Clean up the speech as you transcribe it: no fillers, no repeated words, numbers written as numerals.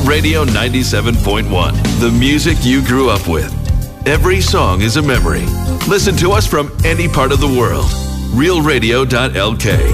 Radio 97.1, the music you grew up with. Every song is a memory. Listen to us from any part of the world. realradio.lk.